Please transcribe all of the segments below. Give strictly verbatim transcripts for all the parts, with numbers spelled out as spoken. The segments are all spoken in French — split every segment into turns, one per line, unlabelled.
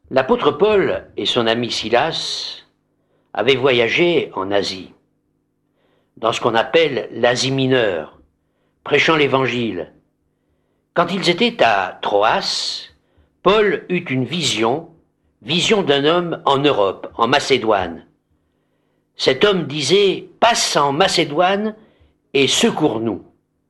L'apôtre Paul et son ami Silas avaient voyagé en Asie, dans ce qu'on appelle l'Asie mineure, prêchant l'Évangile. Quand ils étaient à Troas, Paul eut une vision, vision d'un homme en Europe, en Macédoine. Cet homme disait « Passe en Macédoine et secours-nous ».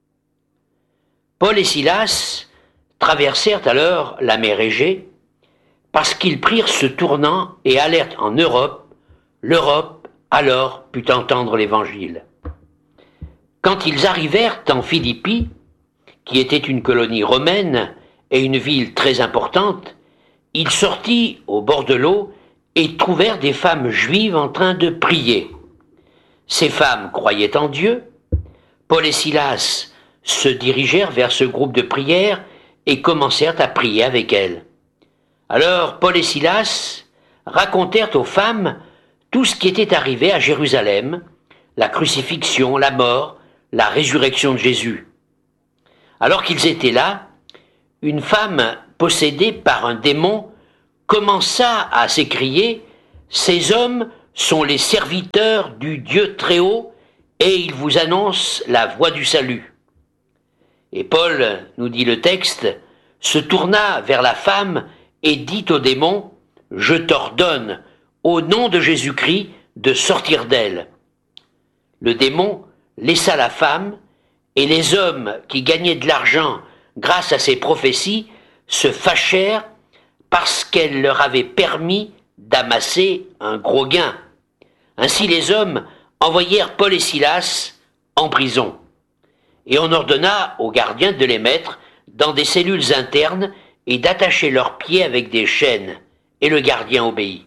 Paul et Silas traversèrent alors la mer Égée parce qu'ils prirent ce tournant et allèrent en Europe. L'Europe alors put entendre l'Évangile. Quand ils arrivèrent en Philippi, qui était une colonie romaine et une ville très importante, ils sortirent au bord de l'eau et trouvèrent des femmes juives en train de prier. Ces femmes croyaient en Dieu. Paul et Silas se dirigèrent vers ce groupe de prière et commencèrent à prier avec elles. Alors Paul et Silas racontèrent aux femmes tout ce qui était arrivé à Jérusalem, la crucifixion, la mort, la résurrection de Jésus. Alors qu'ils étaient là, une femme possédée par un démon commença à s'écrier « Ces hommes sont les serviteurs du Dieu Très-Haut et ils vous annoncent la voie du salut. » Et Paul, nous dit le texte, se tourna vers la femme et dit au démon « Je t'ordonne, au nom de Jésus-Christ, de sortir d'elle. » Le démon laissa la femme, et les hommes qui gagnaient de l'argent grâce à ses prophéties se fâchèrent parce qu'elle leur avait permis d'amasser un gros gain. Ainsi les hommes envoyèrent Paul et Silas en prison, et on ordonna aux gardiens de les mettre dans des cellules internes et d'attacher leurs pieds avec des chaînes, et le gardien obéit.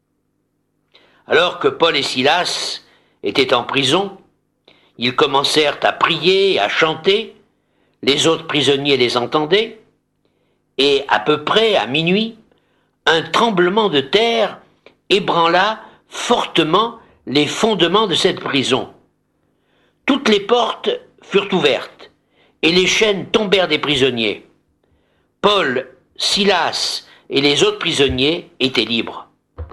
Alors que Paul et Silas étaient en prison, ils commencèrent à prier et à chanter, les autres prisonniers les entendaient, et à peu près à minuit, un tremblement de terre ébranla fortement les fondements de cette prison. Toutes les portes furent ouvertes, et les chaînes tombèrent des prisonniers. Paul, Silas et les autres prisonniers étaient libres.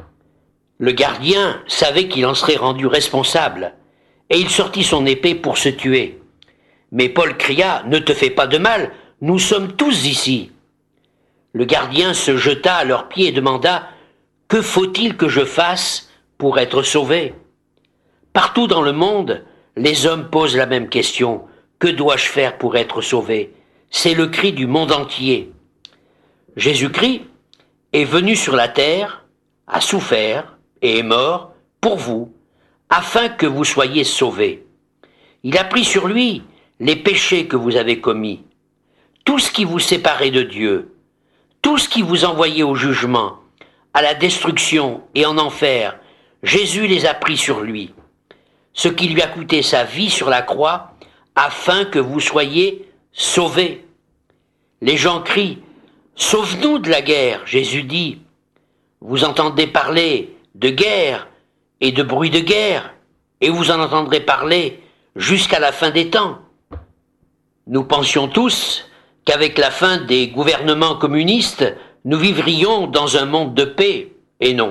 Le gardien savait qu'il en serait rendu responsable, et il sortit son épée pour se tuer. Mais Paul cria « Ne te fais pas de mal, nous sommes tous ici. » Le gardien se jeta à leurs pieds et demanda « Que faut-il que je fasse pour être sauvé ?» Partout dans le monde, les hommes posent la même question « Que dois-je faire pour être sauvé ?» C'est le cri du monde entier. Jésus-Christ est venu sur la terre, a souffert et est mort pour vous, afin que vous soyez sauvés. Il a pris sur lui les péchés que vous avez commis, tout ce qui vous séparait de Dieu, tout ce qui vous envoyait au jugement, à la destruction et en enfer. Jésus les a pris sur lui, ce qui lui a coûté sa vie sur la croix, afin que vous soyez sauvés. Les gens crient « Sauve-nous de la guerre !» Jésus dit « Vous entendez parler de guerre et de bruit de guerre, et vous en entendrez parler jusqu'à la fin des temps. » Nous pensions tous qu'avec la fin des gouvernements communistes, nous vivrions dans un monde de paix, et non.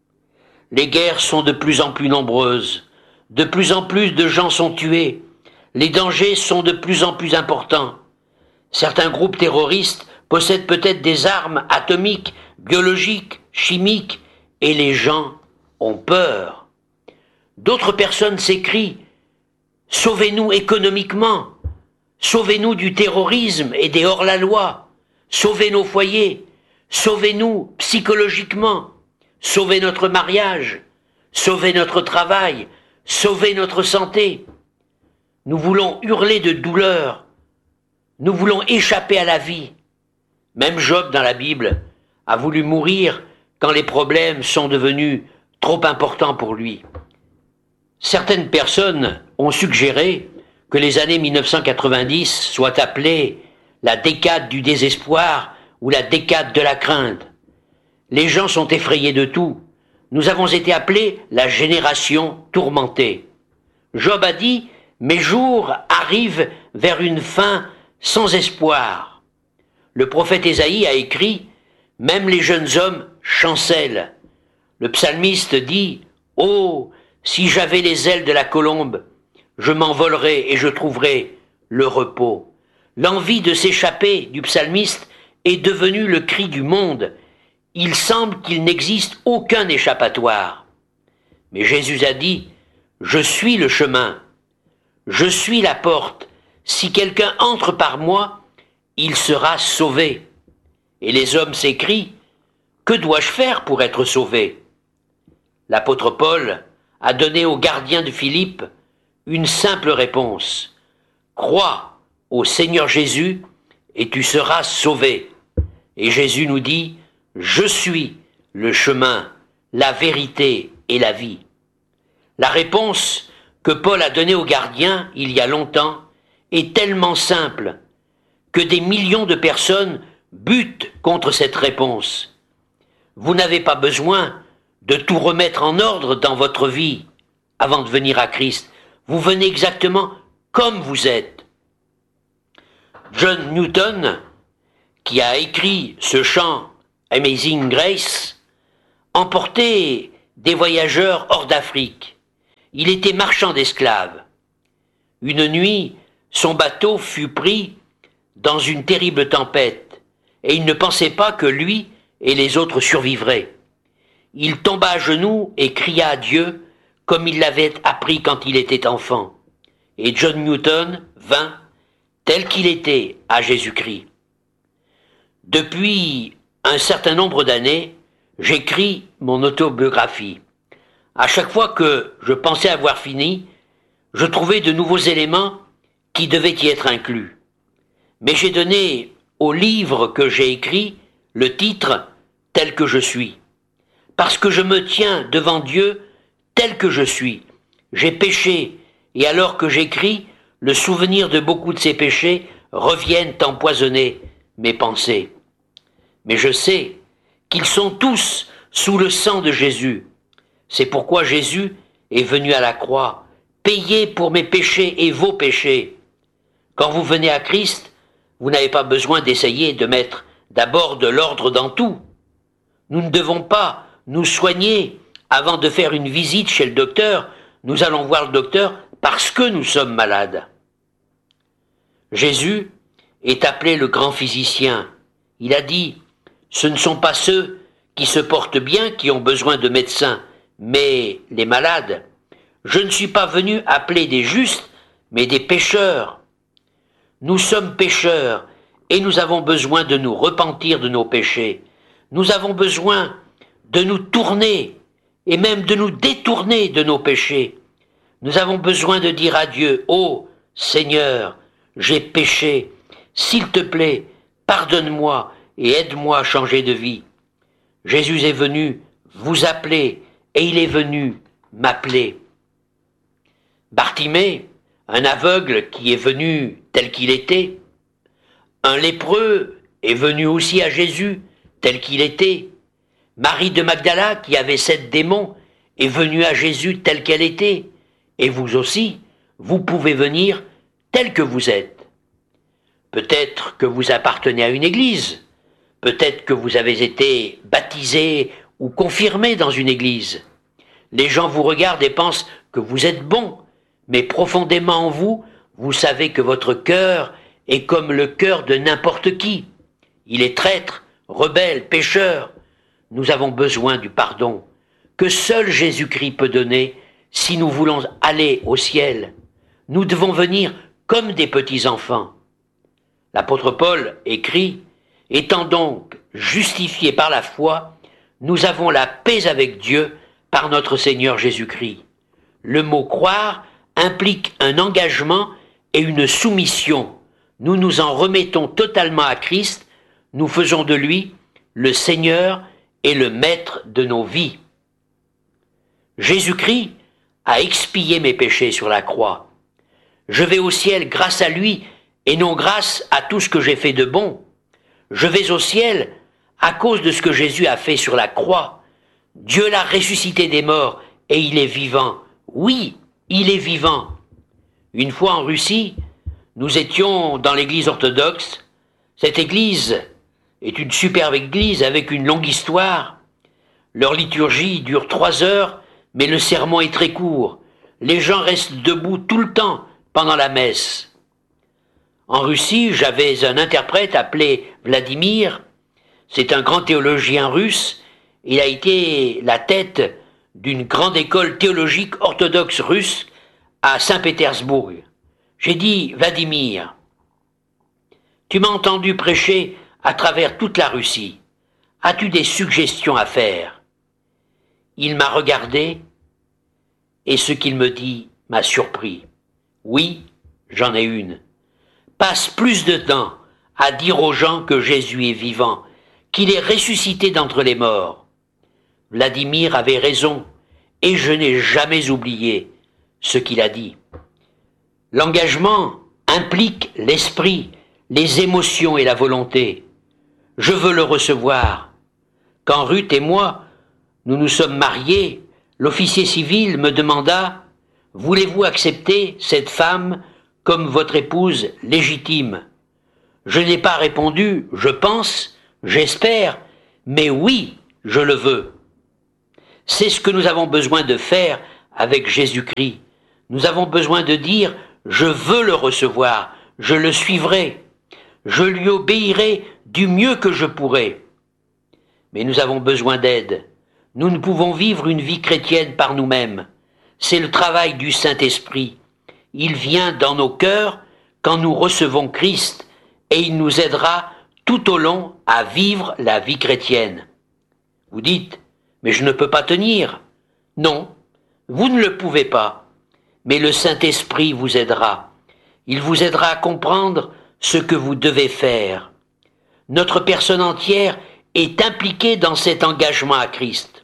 Les guerres sont de plus en plus nombreuses, de plus en plus de gens sont tués, les dangers sont de plus en plus importants. Certains groupes terroristes possèdent peut-être des armes atomiques, biologiques, chimiques, et les gens ont peur. D'autres personnes s'écrient « Sauvez-nous économiquement, sauvez-nous du terrorisme et des hors-la-loi, sauvez nos foyers, sauvez-nous psychologiquement, sauvez notre mariage, sauvez notre travail, sauvez notre santé. » Nous voulons hurler de douleur, nous voulons échapper à la vie. Même Job dans la Bible a voulu mourir quand les problèmes sont devenus trop importants pour lui. Certaines personnes ont suggéré que les années mille neuf cent quatre-vingt-dix soient appelées la décade du désespoir ou la décade de la crainte. Les gens sont effrayés de tout. Nous avons été appelés la génération tourmentée. Job a dit « Mes jours arrivent vers une fin sans espoir ». Le prophète Ésaïe a écrit « Même les jeunes hommes chancelle. Le psalmiste dit « Oh, si j'avais les ailes de la colombe, je m'envolerais et je trouverais le repos. » L'envie de s'échapper du psalmiste est devenue le cri du monde. Il semble qu'il n'existe aucun échappatoire. Mais Jésus a dit « Je suis le chemin, je suis la porte. Si quelqu'un entre par moi, il sera sauvé. » Et les hommes s'écrient « Que dois-je faire pour être sauvé ?» L'apôtre Paul a donné au gardien de Philippe une simple réponse. « Crois au Seigneur Jésus et tu seras sauvé. » Et Jésus nous dit « Je suis le chemin, la vérité et la vie. » La réponse que Paul a donnée au gardien il y a longtemps est tellement simple que des millions de personnes butent contre cette réponse. Vous n'avez pas besoin de tout remettre en ordre dans votre vie avant de venir à Christ. Vous venez exactement comme vous êtes. John Newton, qui a écrit ce chant Amazing Grace, emportait des voyageurs hors d'Afrique. Il était marchand d'esclaves. Une nuit, son bateau fut pris dans une terrible tempête, et il ne pensait pas que lui et les autres survivraient. Il tomba à genoux et cria à Dieu comme il l'avait appris quand il était enfant. Et John Newton vint, tel qu'il était, à Jésus-Christ. Depuis un certain nombre d'années, j'écris mon autobiographie. À chaque fois que je pensais avoir fini, je trouvais de nouveaux éléments qui devaient y être inclus. Mais j'ai donné au livre que j'ai écrit le titre « Tel que je suis ». Parce que je me tiens devant Dieu tel que je suis. J'ai péché, et alors que j'écris, le souvenir de beaucoup de ces péchés reviennent empoisonner mes pensées. Mais je sais qu'ils sont tous sous le sang de Jésus. C'est pourquoi Jésus est venu à la croix, payer pour mes péchés et vos péchés. Quand vous venez à Christ, vous n'avez pas besoin d'essayer de mettre d'abord de l'ordre dans tout. Nous ne devons pas nous soigner avant de faire une visite chez le docteur. Nous allons voir le docteur parce que nous sommes malades. Jésus est appelé le grand physicien. Il a dit « Ce ne sont pas ceux qui se portent bien qui ont besoin de médecins, mais les malades. Je ne suis pas venu appeler des justes, mais des pécheurs. » Nous sommes pécheurs et nous avons besoin de nous repentir de nos péchés. Nous avons besoin de nous tourner et même de nous détourner de nos péchés. Nous avons besoin de dire à Dieu « Ô Seigneur, j'ai péché, s'il te plaît, pardonne-moi et aide-moi à changer de vie. » Jésus est venu vous appeler et il est venu m'appeler. Bartimée, un aveugle qui est venu tel qu'il était, un lépreux est venu aussi à Jésus tel qu'il était, Marie de Magdala, qui avait sept démons, est venue à Jésus telle qu'elle était, et vous aussi, vous pouvez venir tel que vous êtes. Peut-être que vous appartenez à une église, peut-être que vous avez été baptisé ou confirmé dans une église. Les gens vous regardent et pensent que vous êtes bon, mais profondément en vous, vous savez que votre cœur est comme le cœur de n'importe qui. Il est traître, rebelle, pécheur. Nous avons besoin du pardon que seul Jésus-Christ peut donner si nous voulons aller au ciel. Nous devons venir comme des petits-enfants. L'apôtre Paul écrit « Étant donc justifiés par la foi, nous avons la paix avec Dieu par notre Seigneur Jésus-Christ. » Le mot « croire » implique un engagement et une soumission. Nous nous en remettons totalement à Christ, nous faisons de lui le Seigneur et le Maître de nos vies. Jésus-Christ a expié mes péchés sur la croix. Je vais au ciel grâce à lui et non grâce à tout ce que j'ai fait de bon. Je vais au ciel à cause de ce que Jésus a fait sur la croix. Dieu l'a ressuscité des morts et il est vivant. Oui, il est vivant. Une fois en Russie, nous étions dans l'église orthodoxe. Cette église est une superbe église avec une longue histoire. Leur liturgie dure trois heures, mais le sermon est très court. Les gens restent debout tout le temps pendant la messe. En Russie, j'avais un interprète appelé Vladimir. C'est un grand théologien russe. Il a été la tête d'une grande école théologique orthodoxe russe à Saint-Pétersbourg. J'ai dit, Vladimir, tu m'as entendu prêcher à travers toute la Russie. As-tu des suggestions à faire? Il m'a regardé et ce qu'il me dit m'a surpris. Oui, j'en ai une. Passe plus de temps à dire aux gens que Jésus est vivant, qu'il est ressuscité d'entre les morts. Vladimir avait raison et je n'ai jamais oublié ce qu'il a dit. L'engagement implique l'esprit, les émotions et la volonté. Je veux le recevoir. Quand Ruth et moi, nous nous sommes mariés, l'officier civil me demanda « Voulez-vous accepter cette femme comme votre épouse légitime ?» Je n'ai pas répondu « Je pense, j'espère, mais oui, je le veux. » C'est ce que nous avons besoin de faire avec Jésus-Christ. Nous avons besoin de dire « Je veux le recevoir, je le suivrai, je lui obéirai du mieux que je pourrai. » Mais nous avons besoin d'aide. Nous ne pouvons vivre une vie chrétienne par nous-mêmes. C'est le travail du Saint-Esprit. Il vient dans nos cœurs quand nous recevons Christ et il nous aidera tout au long à vivre la vie chrétienne. Vous dites, mais je ne peux pas tenir. Non, vous ne le pouvez pas. Mais le Saint-Esprit vous aidera. Il vous aidera à comprendre ce que vous devez faire. Notre personne entière est impliquée dans cet engagement à Christ.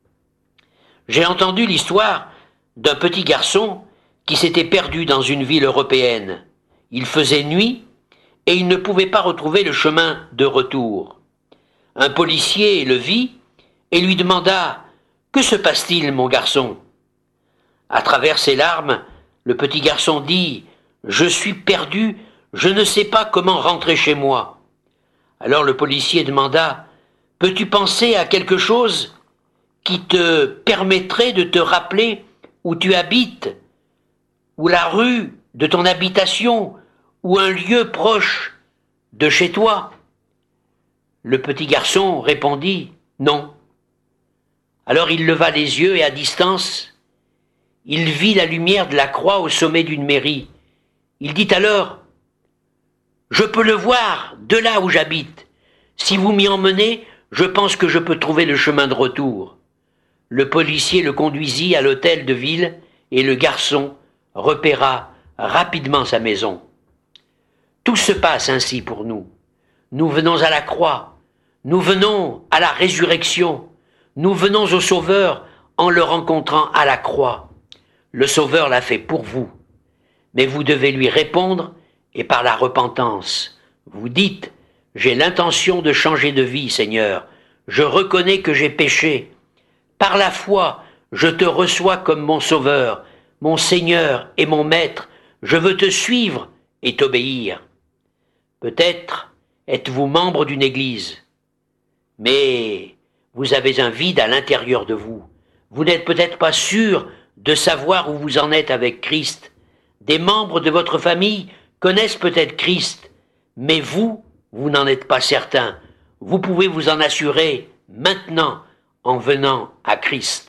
J'ai entendu l'histoire d'un petit garçon qui s'était perdu dans une ville européenne. Il faisait nuit et il ne pouvait pas retrouver le chemin de retour. Un policier le vit et lui demanda « Que se passe-t-il, mon garçon ?» À travers ses larmes, le petit garçon dit « Je suis perdu, je ne sais pas comment rentrer chez moi. » Alors le policier demanda « Peux-tu penser à quelque chose qui te permettrait de te rappeler où tu habites, ou la rue de ton habitation, ou un lieu proche de chez toi ?» Le petit garçon répondit « Non. » Alors il leva les yeux et à distance, il vit la lumière de la croix au sommet d'une mairie. Il dit alors « Je peux le voir de là où j'habite. Si vous m'y emmenez, je pense que je peux trouver le chemin de retour. » Le policier le conduisit à l'hôtel de ville et le garçon repéra rapidement sa maison. Tout se passe ainsi pour nous. Nous venons à la croix, nous venons à la résurrection, nous venons au Sauveur en le rencontrant à la croix. Le Sauveur l'a fait pour vous, mais vous devez lui répondre et par la repentance. Vous dites « J'ai l'intention de changer de vie, Seigneur. Je reconnais que j'ai péché. Par la foi, je te reçois comme mon Sauveur, mon Seigneur et mon Maître. Je veux te suivre et t'obéir. » Peut-être êtes-vous membre d'une église, mais vous avez un vide à l'intérieur de vous. Vous n'êtes peut-être pas sûr de savoir où vous en êtes avec Christ. Des membres de votre famille connaissent peut-être Christ, mais vous, vous n'en êtes pas certain. Vous pouvez vous en assurer maintenant en venant à Christ.